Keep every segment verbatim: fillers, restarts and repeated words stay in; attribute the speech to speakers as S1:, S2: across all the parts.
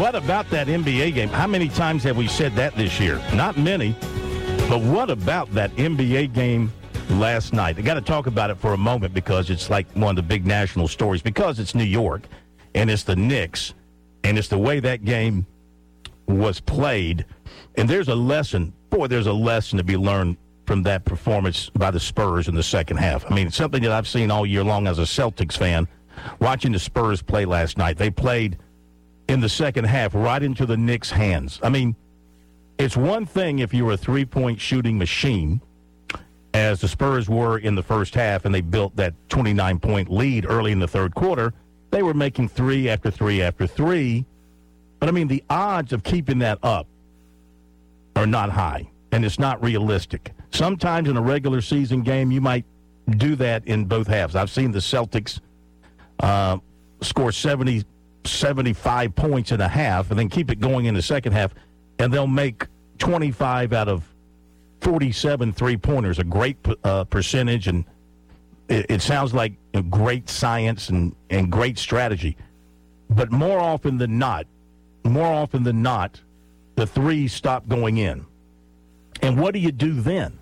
S1: what about that N B A game? How many times have we said that this year? Not many. But what about that N B A game last night? I got to talk about it for a moment because it's like one of the big national stories, because it's New York and it's the Knicks and it's the way that game was played. And there's a lesson. Boy, there's a lesson to be learned from that performance by the Spurs in the second half. I mean, it's something that I've seen all year long as a Celtics fan, watching the Spurs play last night. They played in the second half right into the Knicks' hands. I mean, it's one thing if you're a three-point shooting machine, as the Spurs were in the first half, and they built that twenty-nine point lead early in the third quarter. They were making three after three after three. But, I mean, the odds of keeping that up are not high, and it's not realistic. Sometimes in a regular season game, you might do that in both halves. I've seen the Celtics uh, score seventy, seventy-five points in a half and then keep it going in the second half, and they'll make twenty-five out of forty-seven three-pointers, a great uh, percentage, and it, it sounds like you know, great science and, and great strategy. But more often than not, more often than not, the threes stop going in. And what do you do then?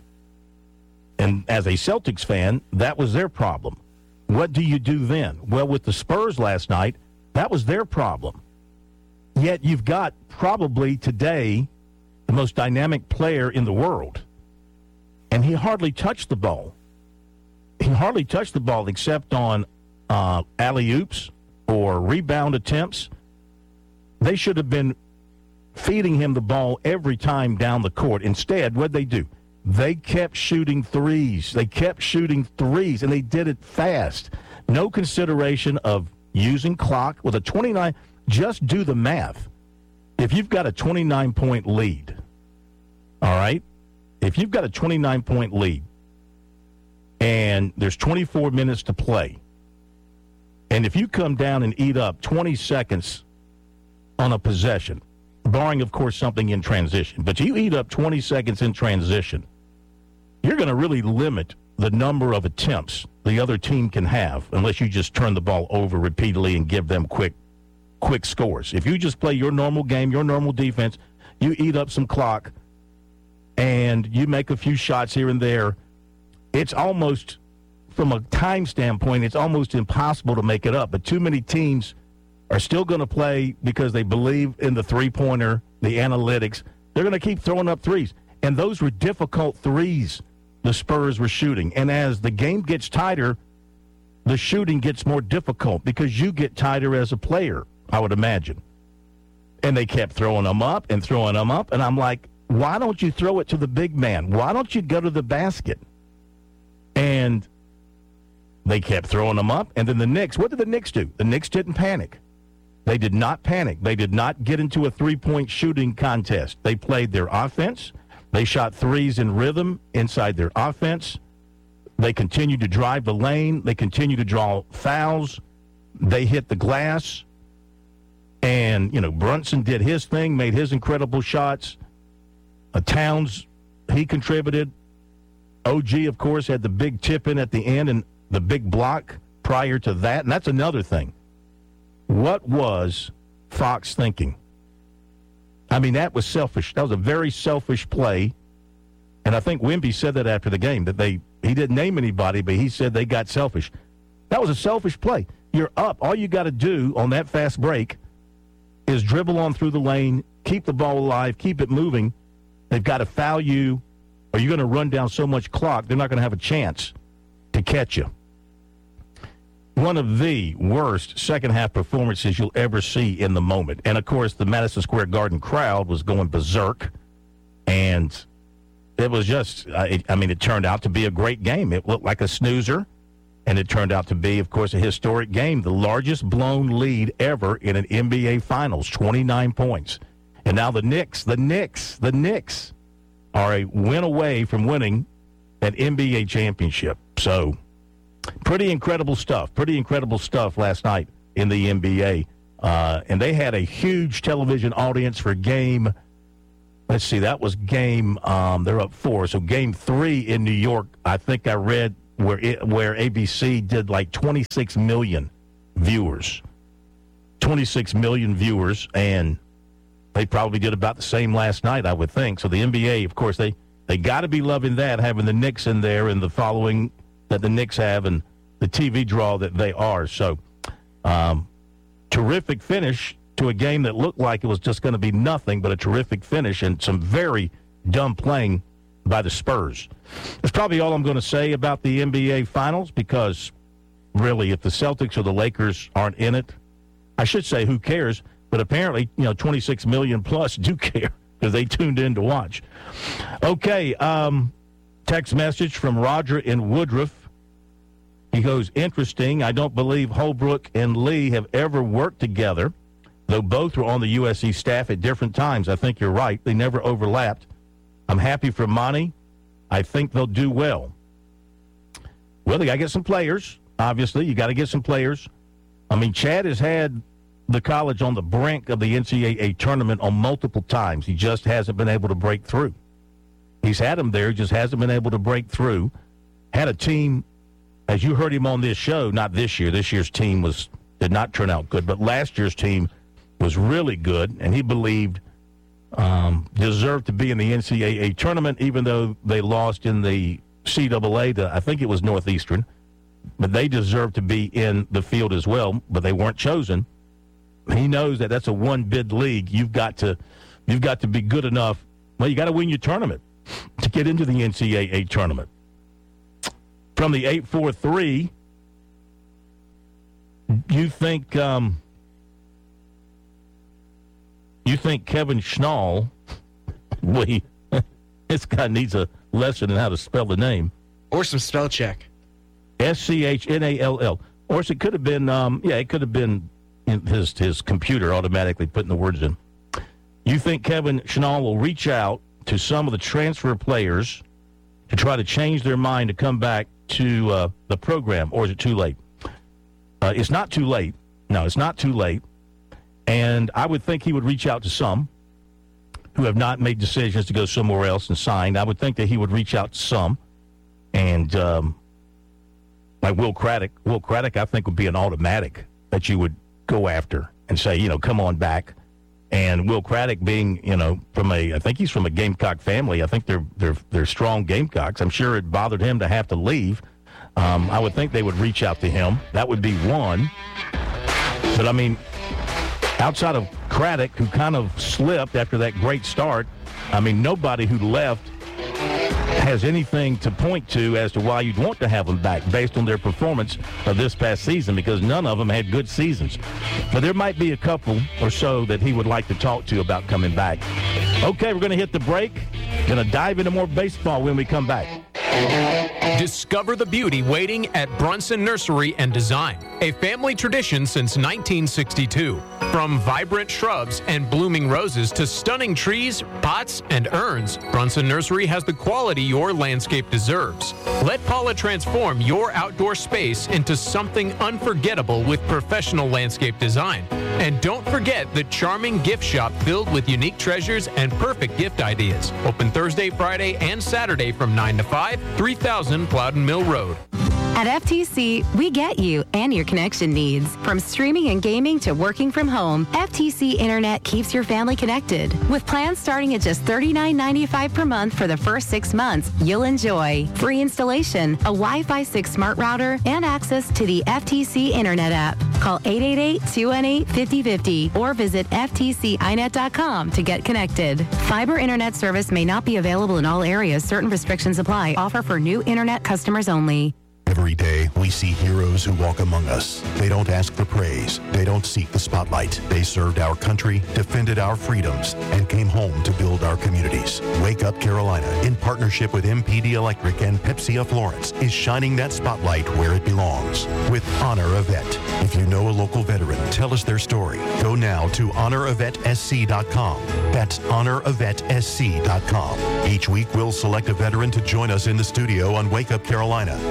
S1: And as a Celtics fan, that was their problem. What do you do then? Well, with the Spurs last night, that was their problem. Yet you've got probably today the most dynamic player in the world. And he hardly touched the ball. He hardly touched the ball except on uh, alley-oops or rebound attempts. They should have been feeding him the ball every time down the court. Instead, what'd they do? They kept shooting threes. They kept shooting threes, and they did it fast. No consideration of using clock. With a twenty-nine, just do the math. If you've got a twenty-nine point lead, all right, if you've got a twenty-nine point lead and there's twenty-four minutes to play, and if you come down and eat up twenty seconds on a possession, barring, of course, something in transition, but you eat up twenty seconds in transition, you're going to really limit the number of attempts the other team can have unless you just turn the ball over repeatedly and give them quick quick scores. If you just play your normal game, your normal defense, you eat up some clock, and you make a few shots here and there, it's almost, from a time standpoint, it's almost impossible to make it up. But too many teams are still going to play because they believe in the three-pointer, the analytics. They're going to keep throwing up threes. And those were difficult threes the Spurs were shooting. And as the game gets tighter, the shooting gets more difficult because you get tighter as a player, I would imagine. And they kept throwing them up and throwing them up. And I'm like, why don't you throw it to the big man? Why don't you go to the basket? And they kept throwing them up. And then the Knicks, what did the Knicks do? The Knicks didn't panic. They did not panic. They did not get into a three-point shooting contest. They played their offense. They shot threes in rhythm inside their offense. They continued to drive the lane. They continued to draw fouls. They hit the glass. And, you know, Brunson did his thing, made his incredible shots. Uh, Towns, he contributed. O G, of course, had the big tip-in at the end and the big block prior to that. And that's another thing. What was Fox thinking? I mean, that was selfish. That was a very selfish play. And I think Wemby said that after the game, that they he didn't name anybody, but he said they got selfish. That was a selfish play. You're up. All you got to do on that fast break is dribble on through the lane, keep the ball alive, keep it moving. They've got to foul you, or you're going to run down so much clock, they're not going to have a chance to catch you. One of the worst second-half performances you'll ever see in the moment. And, of course, the Madison Square Garden crowd was going berserk. And it was just, uh, it, I mean, it turned out to be a great game. It looked like a snoozer. And it turned out to be, of course, a historic game. The largest blown lead ever in an N B A Finals, twenty-nine points. And now the Knicks, the Knicks, the Knicks are a win away from winning an N B A championship. So, pretty incredible stuff. Pretty incredible stuff last night in the N B A. Uh, and they had a huge television audience for game, let's see, that was game, um, they're up four. So game three in New York, I think I read where it, where A B C did like twenty-six million viewers. twenty-six million viewers. And they probably did about the same last night, I would think. So the N B A, of course, they, they got to be loving that, having the Knicks in there and the following that the Knicks have and the T V draw that they are. So um, terrific finish to a game that looked like it was just going to be nothing but a terrific finish and some very dumb playing by the Spurs. That's probably all I'm going to say about the N B A Finals because, really, if the Celtics or the Lakers aren't in it, I should say who cares, but apparently, you know, twenty-six million plus do care because they tuned in to watch. Okay, um, text message from Roger in Woodruff. He goes, interesting. I don't believe Holbrook and Lee have ever worked together, though both were on the U S C staff at different times. I think you're right. They never overlapped. I'm happy for Monty. I think they'll do well. Well, they got to get some players, obviously. You got to get some players. I mean, Chad has had the college on the brink of the N C double A tournament on multiple times. He just hasn't been able to break through. He's had them there, just hasn't been able to break through. Had a team, as you heard him on this show, not this year. This year's team was did not turn out good, but last year's team was really good, and he believed um, deserved to be in the N C double A tournament, even though they lost in the C double A to, I think it was Northeastern, but they deserved to be in the field as well, but they weren't chosen. He knows that that's a one-bid league. You've got to, you've got to be good enough. Well, you got to win your tournament to get into the N C double A tournament. From the eight four three, you think um, you think Kevin Schnall, we, this guy needs a lesson in how to spell the name.
S2: Or some spell check.
S1: S C H N A L L. Or it could have been, um, yeah, it could have been his his computer automatically putting the words in. You think Kevin Schnall will reach out to some of the transfer players to try to change their mind to come back to uh, the program, or is it too late? Uh, it's not too late. No, it's not too late. And I would think he would reach out to some who have not made decisions to go somewhere else and sign. I would think that he would reach out to some. And um, like Will Craddock, Will Craddock, I think, would be an automatic that you would go after and say, you know, come on back. And Will Craddock being, you know, from a, I think he's from a Gamecock family. I think they're they're they're strong Gamecocks. I'm sure it bothered him to have to leave. Um, I would think they would reach out to him. That would be one. But I mean, outside of Craddock, who kind of slipped after that great start, I mean, nobody who left has anything to point to as to why you'd want to have them back based on their performance of this past season, because none of them had good seasons. But there might be a couple or so that he would like to talk to about coming back. Okay, we're going to hit the break. Going to dive into more baseball when we come back.
S3: Discover the beauty waiting at Brunson Nursery and Design, a family tradition since nineteen sixty-two. From vibrant shrubs and blooming roses to stunning trees, pots, and urns, Brunson Nursery has the quality your landscape deserves. Let Paula transform your outdoor space into something unforgettable with professional landscape design. And don't forget the charming gift shop filled with unique treasures and perfect gift ideas. Open Thursday, Friday, and Saturday from nine to five, three thousand Plowden Mill Road.
S4: At F T C, we get you and your connection needs. From streaming and gaming to working from home, F T C Internet keeps your family connected. With plans starting at just thirty-nine ninety-five per month for the first six months, you'll enjoy free installation, a Wi-Fi six smart router, and access to the F T C Internet app. Call eight eight eight, two one eight, five oh five oh or visit F T C I net dot com to get connected. Fiber Internet service may not be available in all areas. Certain restrictions apply. Offer for new Internet customers only.
S5: Every day, we see heroes who walk among us. They don't ask for praise. They don't seek the spotlight. They served our country, defended our freedoms, and came home to build our communities. Wake Up Carolina, in partnership with M P D Electric and Pepsi of Florence, is shining that spotlight where it belongs with Honor a Vet. If you know a local veteran, tell us their story. Go now to honor a vet s c dot com. That's honor a vet s c dot com. Each week, we'll select a veteran to join us in the studio on Wake Up Carolina. Share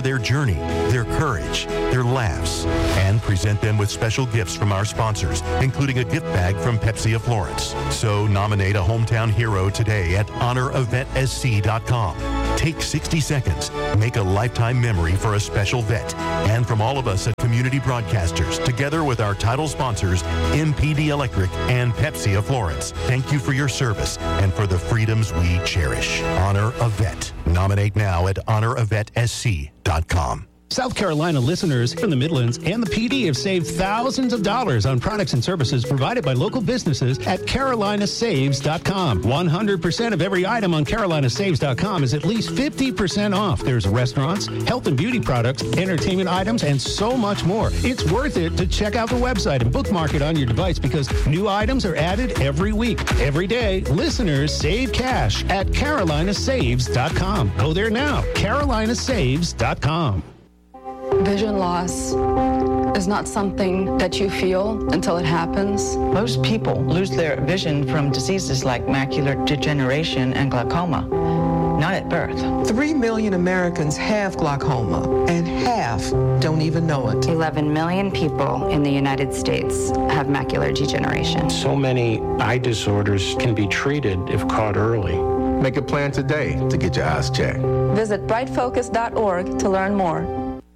S5: their journey, their courage, their laughs, and present them with special gifts from our sponsors, including a gift bag from Pepsi of Florence. So nominate a hometown hero today at honor a vet s c dot com. Take sixty seconds, make a lifetime memory for a special vet. And from all of us at Community Broadcasters, together with our title sponsors, M P D Electric and Pepsi of Florence, thank you for your service and for the freedoms we cherish. Honor a Vet. Nominate now at honor a vet s c dot com.
S2: South Carolina listeners from the Midlands and the P D have saved thousands of dollars on products and services provided by local businesses at carolina saves dot com. one hundred percent of every item on carolina saves dot com is at least fifty percent off. There's restaurants, health and beauty products, entertainment items, and so much more. It's worth it to check out the website and bookmark it on your device because new items are added every week. Every day, listeners save cash at carolina saves dot com. Go there now, carolina saves dot com.
S6: Vision loss is not something that you feel until it happens.
S7: Most people lose their vision from diseases like macular degeneration and glaucoma, not at birth.
S8: Three million Americans have glaucoma, and half don't even know it.
S9: eleven million people in the United States have macular degeneration.
S10: So many eye disorders can be treated if caught early.
S11: Make a plan today to get your eyes checked.
S6: Visit bright focus dot org to learn more.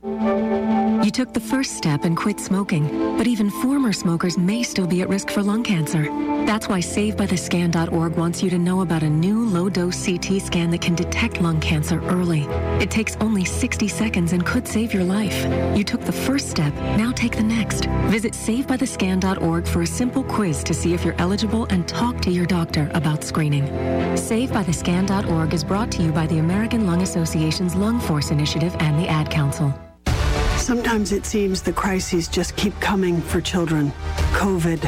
S12: You took the first step and quit smoking, but even former smokers may still be at risk for lung cancer. That's why save by the scan dot org wants you to know about a new low-dose C T scan that can detect lung cancer early. It takes only sixty seconds and could save your life. You took the first step, now take the next. Visit save by the scan dot org for a simple quiz to see if you're eligible and talk to your doctor about screening. save by the scan dot org is brought to you by the American Lung Association's Lung Force Initiative and the Ad Council.
S13: Sometimes it seems the crises just keep coming for children. COVID,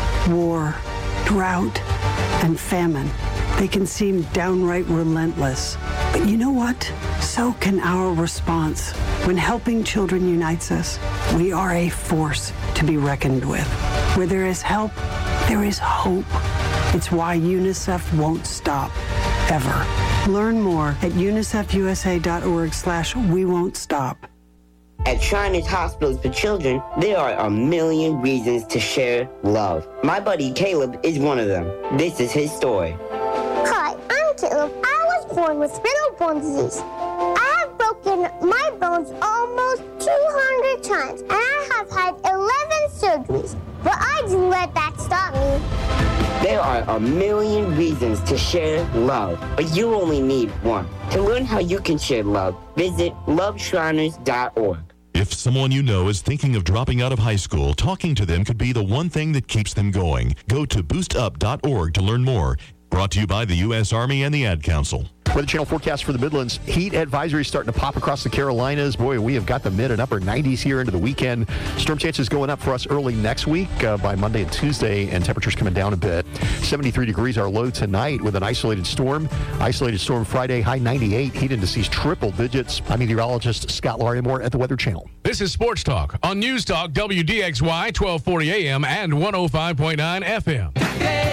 S13: war, drought, and famine. They can seem downright relentless. But you know what? So can our response. When helping children unites us, we are a force to be reckoned with. Where there is help, there is hope. It's why UNICEF won't stop, ever. Learn more at unicef u s a dot org slash we won't stop.
S14: At Shriners Hospitals for Children, there are a million reasons to share love. My buddy Caleb is one of them. This is his story.
S15: Hi, I'm Caleb. I was born with spinal bone disease. I have broken my bones almost two hundred times, and I have had eleven surgeries. But I didn't let that stop me.
S14: There are a million reasons to share love, but you only need one. To learn how you can share love, visit love shriners dot org.
S5: If someone you know is thinking of dropping out of high school, talking to them could be the one thing that keeps them going. Go to boost up dot org to learn more. Brought to you by the U S Army and the Ad Council.
S16: Weather Channel forecast for the Midlands. Heat advisory starting to pop across the Carolinas. Boy, we have got the mid and upper nineties here into the weekend. Storm chances going up for us early next week uh, by Monday and Tuesday, and temperatures coming down a bit. seventy-three degrees our low tonight with an isolated storm. Isolated storm Friday, high ninety-eight. Heat indices triple digits. I'm meteorologist Scott Larimore at the Weather Channel.
S17: This is Sports Talk on News Talk W D X Y twelve forty A M and one oh five point nine F M.